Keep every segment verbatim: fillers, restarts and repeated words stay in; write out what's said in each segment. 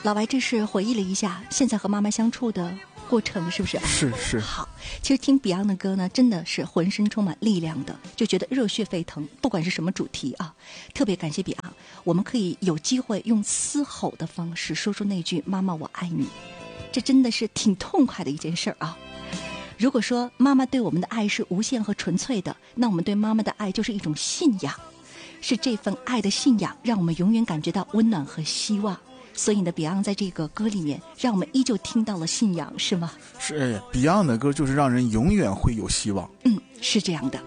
老白这是回忆了一下现在和妈妈相处的过程，是不是？ 是是。 好，其实听 Beyond 的歌呢，真的是浑身充满力量的，就觉得热血沸腾。不管是什么主题啊，特别感谢 Beyond， 我们可以有机会用嘶吼的方式说出那句“妈妈我爱你”，这真的是挺痛快的一件事儿啊。如果说妈妈对我们的爱是无限和纯粹的，那我们对妈妈的爱就是一种信仰，是这份爱的信仰让我们永远感觉到温暖和希望。所以呢 Beyond 在这个歌里面让我们依旧听到了信仰，是吗？ 是 Beyond 的歌就是让人永远会有希望。 嗯，是这样的。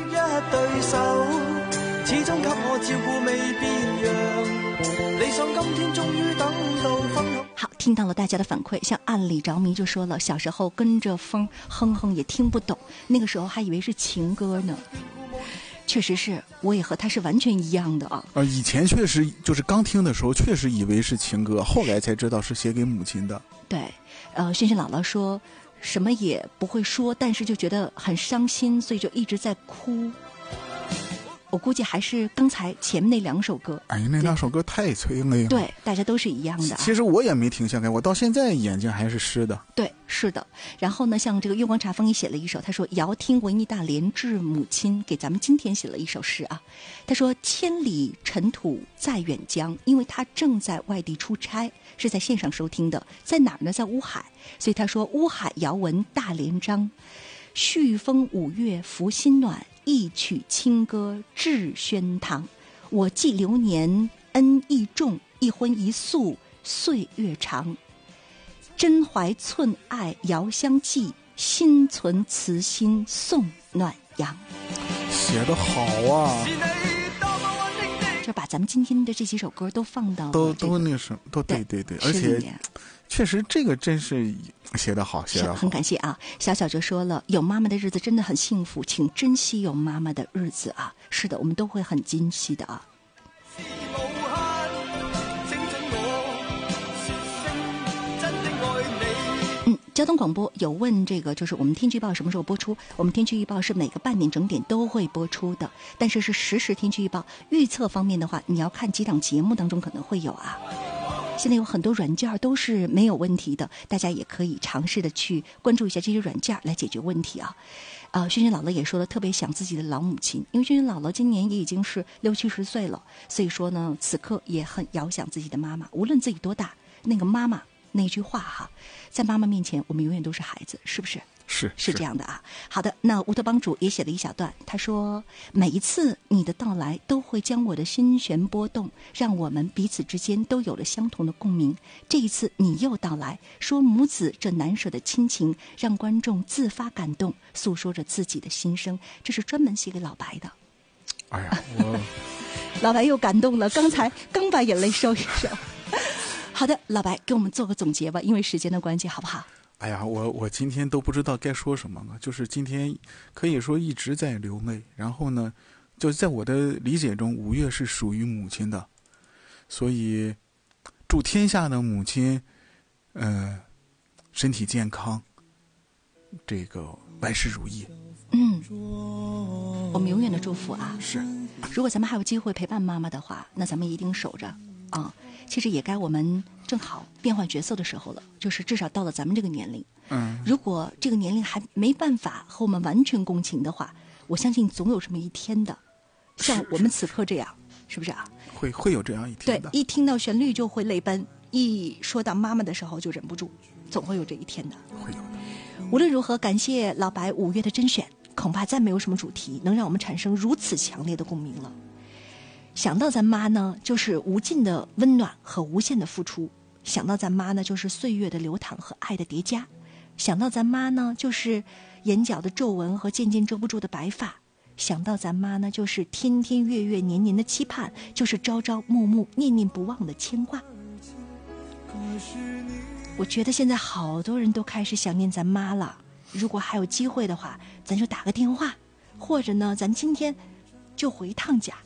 始终給我照顧未變樣，理想今天終於等到分享。好，聽到了大家的反饋，像暗里着迷就說了，小時候跟着風哼哼也聽不懂，那個時候還以為是情歌呢。確實是，我也和他是完全一樣的啊。 呃，以前確實就是剛聽的時候，確實以為是情歌，後來才知道是寫給母親的。 對，呃，萱萱姥姥說什麼也不會說，但是就覺得很傷心，所以就一直在哭。我估計還是剛才前面那兩首歌， 哎呀，那兩首歌太催淚了。 對，大家都是一樣的、啊。 其實我也沒停下來，我到現在眼睛還是濕的。 對，是的。然後呢，像這個月光茶風也寫了一首，他說遙聽維尼大連致母親，給咱們今天寫了一首詩啊。他說千里塵土在遠疆，因為他正在外地出差，是在線上收聽的，在哪兒呢？在烏海。所以他說烏海遙聞大連章，旭風五月拂心暖，一曲清歌致宣堂。我寄流年恩义重，一荤一素岁月长。真懷寸愛遙相寄，心存慈心送暖陽。 寫得好啊！ 就把咱們今天的這幾首歌都放到、 這個、都都都那什都對對對，而且確實這個真是寫得好，寫得好， 很感謝啊！小小就說了，有媽媽的日子真的很幸福，請珍惜有媽媽的日子啊！是的，我們都會很珍惜的啊。嗯，交通廣播有問這個，就是我們天氣預報什麼時候播出？我們天氣預報是每個半點整點都會播出的，但是是實時天氣預報。預測方面的話，你要看幾檔節目當中可能會有啊。現在有很多軟件都是沒有問題的，大家也可以嘗試的去關注一下這些軟件來解決問題啊。呃，萱萱姥姥也說了，特別想自己的老母親，因為萱萱姥姥今年也已經是六七十歲了，所以說呢，此刻也很遙想自己的媽媽，無論自己多大，那個媽媽那句話哈，在媽媽面前，我們永遠都是孩子，是不是？ 是是這樣的啊。好的，那烏托邦主也寫了一小段，他說每一次你的到來都會將我的心弦波動，讓我們彼此之間都有了相同的共鳴。這一次你又到來，說母子這難捨的親情，讓觀眾自發感動，訴說着自己的心聲。這是專門寫給老白的。 哎呀，我老白又感動了，剛才剛把眼淚收一收。好的，老白給我們做個總結吧，因為時間的關係，好不好？ 哎呀，我我今天都不知道該說什麼了，就是今天可以說一直在流淚。然後呢，就在我的理解中，五月是屬於母親的，所以祝天下的母親，呃，身體健康，這個萬事如意。 嗯，我們永遠的祝福啊！ 是， 如果咱們還有機會陪伴媽媽的話，那咱們一定守着啊。其實也該我們正好變換角色的時候了，就是至少到了咱們這個年齡。 嗯， 如果這個年齡還沒辦法和我們完全共情的話，我相信總有這麼一天的，像我們此刻這樣，是，是不是啊？ 會會有這樣一天的。 對，一聽到旋律就會淚奔，一說到媽媽的時候就忍不住，總會有這一天的。 會有的。 無論如何，感謝老白五月的甄選，恐怕再沒有什麼主題能讓我們產生如此強烈的共鳴了。想到咱媽呢，就是無盡的溫暖和無限的付出；想到咱媽呢，就是歲月的流淌和愛的疊加；想到咱媽呢，就是眼角的皺紋和漸漸遮不住的白髮；想到咱媽呢，就是天天月月年年的期盼，就是朝朝暮暮念念不忘的牽掛。我覺得現在好多人都開始想念咱媽了。如果還有機會的話，咱就打個電話，或者呢，咱今天就回一趟家。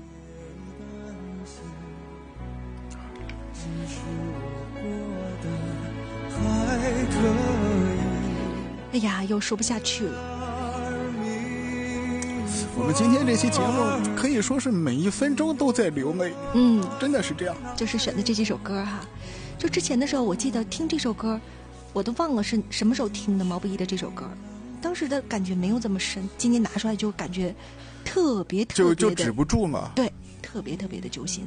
哎呀，又說不下去了。 我們今天這期節目可以說是每一分鐘都在流淚。 嗯， 真的是這樣。 就是選的這幾首歌哈， 就之前的时候，我记得听这首歌，我都忘了是什么时候听的毛不易的这首歌，当时的感觉没有这么深，今天拿出来就感觉特别特别的， 就就止不住嘛。 对，特别特别的揪心。